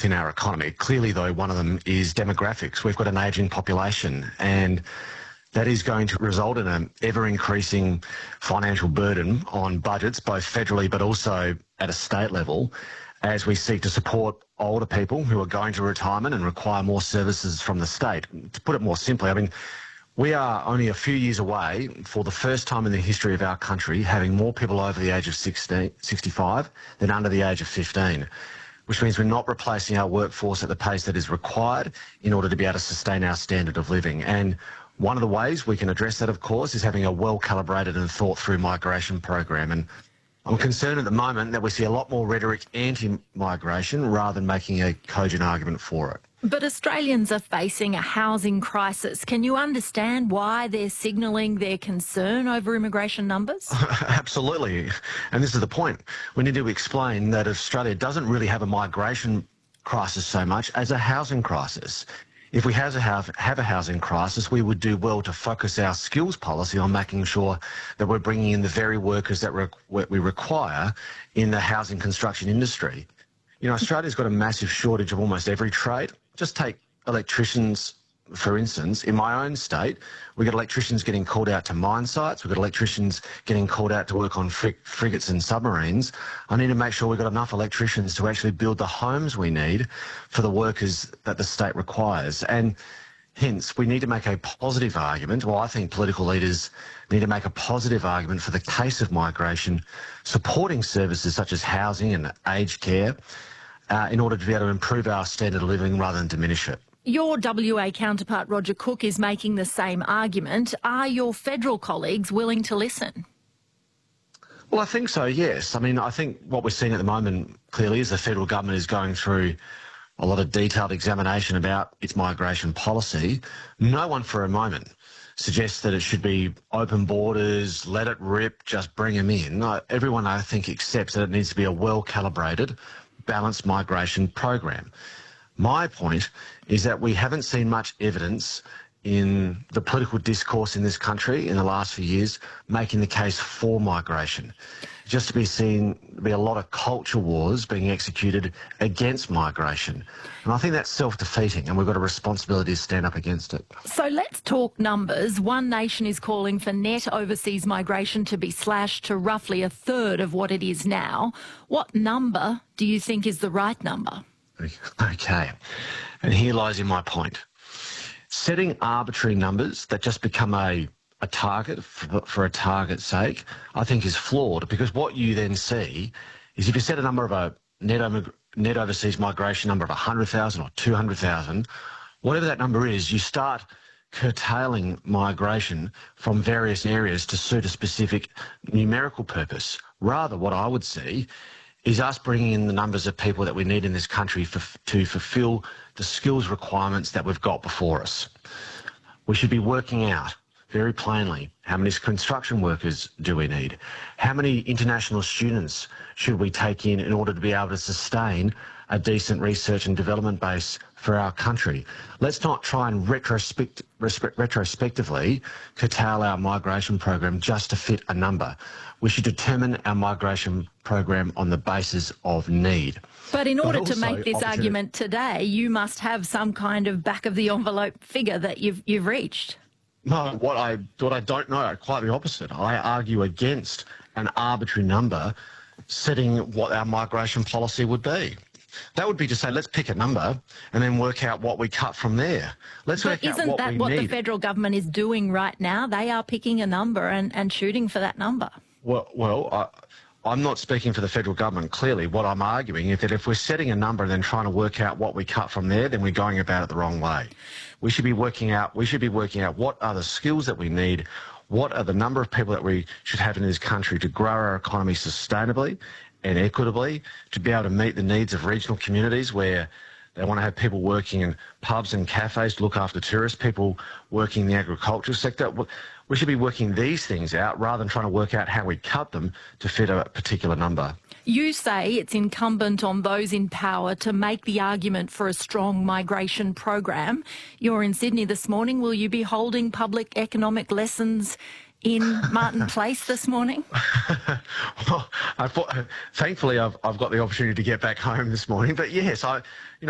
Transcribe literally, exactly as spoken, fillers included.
within our economy. Clearly, though, one of them is demographics. We've got an ageing population, and that is going to result in an ever-increasing financial burden on budgets, both federally but also at a state level, as we seek to support older people who are going to retirement and require more services from the state. To put it more simply, I mean, we are only a few years away, for the first time in the history of our country, having more people over the age of sixty, sixty-five than under the age of fifteen, which means we're not replacing our workforce at the pace that is required in order to be able to sustain our standard of living. And one of the ways we can address that, of course, is having a well-calibrated and thought-through migration program. And I'm concerned at the moment that we see a lot more rhetoric anti-migration rather than making a cogent argument for it. But Australians are facing a housing crisis. Can you understand why they're signalling their concern over immigration numbers? Absolutely. And this is the point. We need to explain that Australia doesn't really have a migration crisis so much as a housing crisis. If we have a, have a housing crisis, we would do well to focus our skills policy on making sure that we're bringing in the very workers that re we require in the housing construction industry. You know, Australia's got a massive shortage of almost every trade. Just take electricians, for instance. In my own state, we've got electricians getting called out to mine sites. We've got electricians getting called out to work on frig frigates and submarines. I need to make sure we've got enough electricians to actually build the homes we need for the workers that the state requires. And hence, we need to make a positive argument. Well, I think political leaders need to make a positive argument for the case of migration, supporting services such as housing and aged care, uh, in order to be able to improve our standard of living rather than diminish it. Your W A counterpart, Roger Cook, is making the same argument. Are your federal colleagues willing to listen? Well, I think so, yes. I mean, I think what we're seeing at the moment, clearly, is the federal government is going through a lot of detailed examination about its migration policy. No one for a moment suggests that it should be open borders, let it rip, just bring them in. No, everyone, I think, accepts that it needs to be a well-calibrated, balanced migration program. My point is that we haven't seen much evidence in the political discourse in this country in the last few years making the case for migration. Just to be seen to be a lot of culture wars being executed against migration. And I think that's self-defeating, and we've got a responsibility to stand up against it. So let's talk numbers. One Nation is calling for net overseas migration to be slashed to roughly a third of what it is now. What number do you think is the right number? Okay, and here lies in my point. Setting arbitrary numbers that just become a, a target for, for a target's sake, I think is flawed, because what you then see is if you set a number of a net, net overseas migration number of one hundred thousand or two hundred thousand, whatever that number is, you start curtailing migration from various areas to suit a specific numerical purpose. Rather, what I would see is us bringing in the numbers of people that we need in this country for, to fulfil the skills requirements that we've got before us. We should be working out very plainly how many construction workers do we need, how many international students should we take in in order to be able to sustain a decent research and development base for our country. Let's not try and retrospect, retrospectively curtail our migration program just to fit a number. We should determine our migration program on the basis of need. But in order but to make this argument today, you must have some kind of back-of-the-envelope figure that you've, you've reached. No, what I, what I don't know, quite the opposite. I argue against an arbitrary number setting what our migration policy would be. That would be to say, let's pick a number and then work out what we cut from there. Let's but work out what we need. Isn't that what the federal government is doing right now? They are picking a number and, and shooting for that number. Well, well I, I'm not speaking for the federal government, clearly. What I'm arguing is that if we're setting a number and then trying to work out what we cut from there, then we're going about it the wrong way. We should be working out, we should be working out what are the skills that we need, what are the number of people that we should have in this country to grow our economy sustainably and equitably, to be able to meet the needs of regional communities where they want to have people working in pubs and cafes to look after tourists, people working in the agricultural sector. We should be working these things out rather than trying to work out how we cut them to fit a particular number. You say it's incumbent on those in power to make the argument for a strong migration program. You're in Sydney this morning. Will you be holding public economic lessons in Martin Place this morning? Well, I thought, thankfully, I've, I've got the opportunity to get back home this morning. But yes, I, you know.